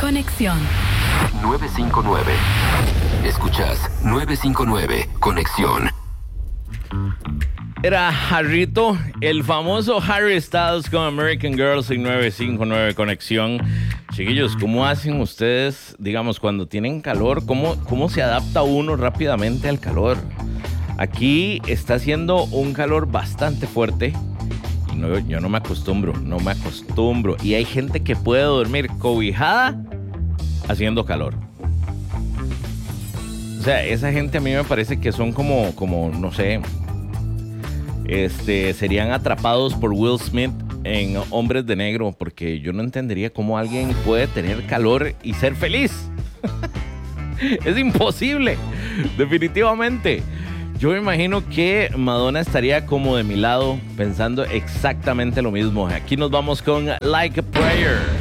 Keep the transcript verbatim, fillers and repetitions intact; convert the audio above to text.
Conexión nueve cinco nueve. Escuchas nueve cinco nueve Conexión. Era Jarrito, el famoso Harry Styles con American Girls en nueve cinco nueve Conexión. Chiquillos, ¿cómo hacen ustedes, digamos, cuando tienen calor? ¿Cómo, cómo se adapta uno rápidamente al calor? Aquí está haciendo un calor bastante fuerte y no, yo no me acostumbro, no me acostumbro. Y hay gente que puede dormir cobijada haciendo calor. O sea, esa gente a mí me parece que son como, como no sé, este, serían atrapados por Will Smith en Hombres de Negro, porque yo no entendería cómo alguien puede tener calor y ser feliz. Es imposible, definitivamente. Yo me imagino que Madonna estaría como de mi lado pensando exactamente lo mismo. Aquí nos vamos con Like a Prayer.